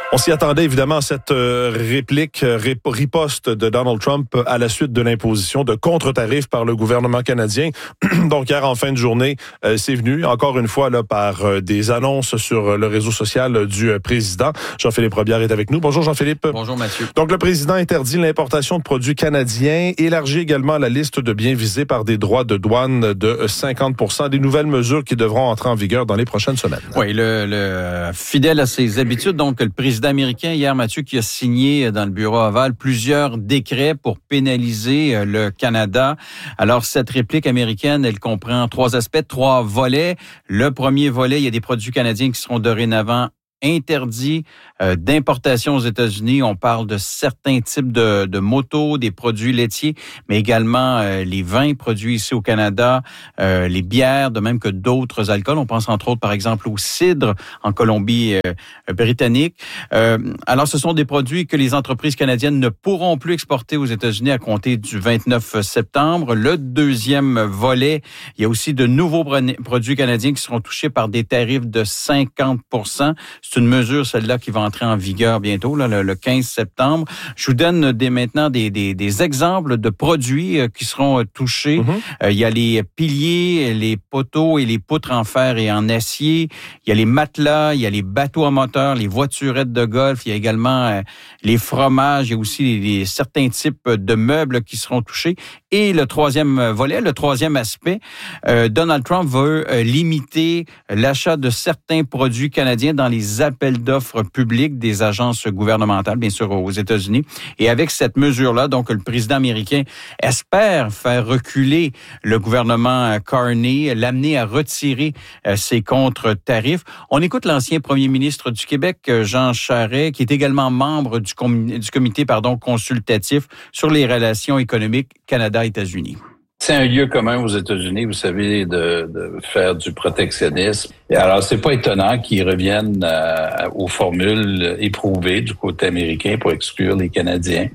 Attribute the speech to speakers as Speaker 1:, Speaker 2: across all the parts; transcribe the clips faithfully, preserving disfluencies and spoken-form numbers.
Speaker 1: On s'y attendait évidemment à cette euh, réplique, euh, riposte de Donald Trump à la suite de l'imposition de contre-tarifs par le gouvernement canadien. Donc hier en fin de journée, euh, c'est venu encore une fois là par euh, des annonces sur le réseau social du euh, président. Jean-Philippe Robillard est avec nous. Bonjour Jean-Philippe.
Speaker 2: Bonjour Mathieu.
Speaker 1: Donc le président interdit l'importation de produits canadiens, élargit également la liste de biens visés par des droits de douane de cinquante pour cent, des nouvelles mesures qui devront entrer en vigueur dans les prochaines semaines.
Speaker 2: Oui, le, le fidèle à ses habitudes, donc le président américain hier, Mathieu, qui a signé dans le bureau Oval plusieurs décrets pour pénaliser le Canada. Alors, cette réplique américaine, elle comprend trois aspects, trois volets. Le premier volet, il y a des produits canadiens qui seront dorénavant interdit euh, d'importation aux États-Unis. On parle de certains types de, de motos, des produits laitiers, mais également euh, les vins produits ici au Canada, euh, les bières, de même que d'autres alcools. On pense entre autres, par exemple, au cidre en Colombie-Britannique. Euh, euh, alors, ce sont des produits que les entreprises canadiennes ne pourront plus exporter aux États-Unis à compter du vingt-neuf septembre. Le deuxième volet, il y a aussi de nouveaux produits canadiens qui seront touchés par des tarifs de cinquante pour cent. C'est une mesure, celle-là, qui va entrer en vigueur bientôt, là, le, le quinze septembre. Je vous donne des, maintenant des, des, des exemples de produits euh, qui seront euh, touchés. Mm-hmm. Euh, il y a les piliers, les poteaux et les poutres en fer et en acier. Il y a les matelas, il y a les bateaux à moteur, les voiturettes de golf. Il y a également euh, les fromages. Il y a aussi les, les, certains types de meubles qui seront touchés. Et le troisième volet, le troisième aspect, euh, Donald Trump veut euh, limiter l'achat de certains produits canadiens dans les appels d'offres publics des agences gouvernementales, bien sûr, aux États-Unis. Et avec cette mesure-là, donc, le président américain espère faire reculer le gouvernement Carney, l'amener à retirer euh, ses contre-tarifs. On écoute l'ancien premier ministre du Québec, Jean Charest, qui est également membre du, com- du comité pardon, consultatif sur les relations économiques Canada-États-Unis.
Speaker 3: C'est un lieu commun aux États-Unis, vous savez, de, de faire du protectionnisme. Et alors, c'est pas étonnant qu'ils reviennent euh, aux formules éprouvées du côté américain pour exclure les Canadiens.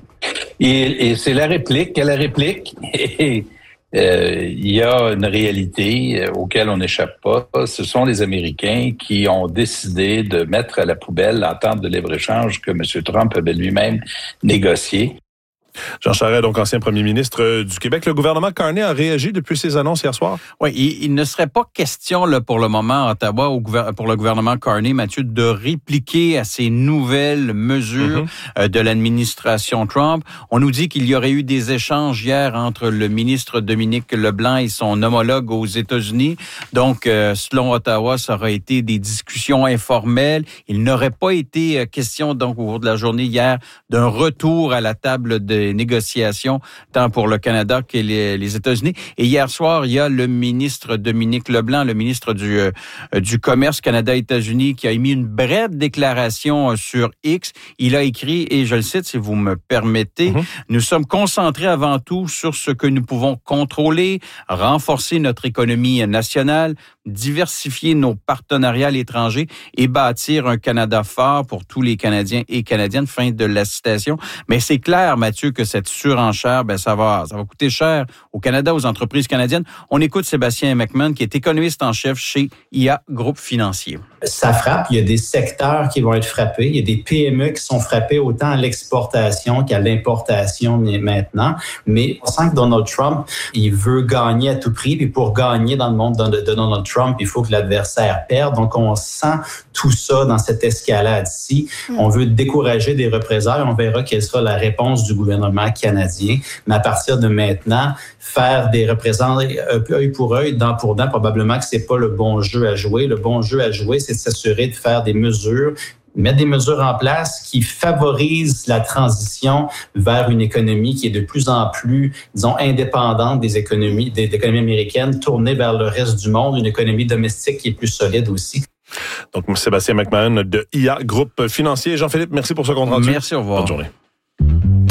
Speaker 3: Et, et c'est la réplique, la réplique. Et, euh, il y a une réalité auquel on n'échappe pas. Ce sont les Américains qui ont décidé de mettre à la poubelle l'entente de libre-échange que M. Trump avait lui-même négociée.
Speaker 1: Jean Charest, donc ancien premier ministre du Québec. Le gouvernement Carney a réagi depuis ses annonces hier soir?
Speaker 2: Oui, il, il ne serait pas question là pour le moment à Ottawa, au gouver- pour le gouvernement Carney, Mathieu, de répliquer à ces nouvelles mesures mm-hmm. euh, de l'administration Trump. On nous dit qu'il y aurait eu des échanges hier entre le ministre Dominique Leblanc et son homologue aux États-Unis. Donc, euh, selon Ottawa, ça aurait été des discussions informelles. Il n'aurait pas été question, donc, au cours de la journée hier, d'un retour à la table de négociations, tant pour le Canada que les, les États-Unis. Et hier soir, il y a le ministre Dominique Leblanc, le ministre du, euh, du Commerce Canada-États-Unis, qui a émis une brève déclaration sur X. Il a écrit, et je le cite, si vous me permettez, mm-hmm. « Nous sommes concentrés avant tout sur ce que nous pouvons contrôler, renforcer notre économie nationale, diversifier nos partenariats à l'étranger et bâtir un Canada fort pour tous les Canadiens et Canadiennes. » Fin de la citation. Mais c'est clair, Mathieu, que cette surenchère, ben ça va, ça va coûter cher au Canada, aux entreprises canadiennes. On écoute Sébastien McMahon, qui est économiste en chef chez I A Groupe Financier.
Speaker 4: Ça frappe. Il y a des secteurs qui vont être frappés. Il y a des P M E qui sont frappés autant à l'exportation qu'à l'importation maintenant. Mais on sent que Donald Trump, il veut gagner à tout prix. Puis pour gagner dans le monde de Donald Trump, il faut que l'adversaire perde. Donc on sent tout ça dans cette escalade-ci. On veut décourager des représailles. On verra quelle sera la réponse du gouvernement canadien. Mais à partir de maintenant, faire des représailles œil pour œil, dent pour dent, probablement que c'est pas le bon jeu à jouer. Le bon jeu à jouer, c'est de s'assurer de faire des mesures, mettre des mesures en place qui favorisent la transition vers une économie qui est de plus en plus, disons, indépendante des économies, des, des économies américaines, tournée vers le reste du monde, une économie domestique qui est plus solide aussi.
Speaker 1: Donc, Sébastien McMahon de I A Groupe Financier. Jean-Philippe, merci pour ce compte rendu.
Speaker 2: Merci, au revoir.
Speaker 1: Bonne journée.